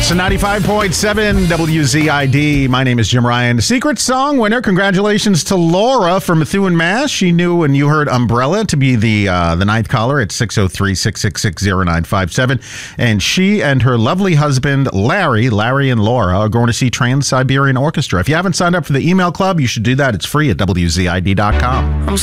Listen, 95.7 WZID. My name is Jim Ryan. Secret song winner. Congratulations to Laura from Methuen, Mass. She knew when you heard Umbrella to be the ninth caller at 603-666-0957. And she and her lovely husband, Larry and Laura, are going to see Trans-Siberian Orchestra. If you haven't signed up for the email club, you should do that. It's free at WZID.com.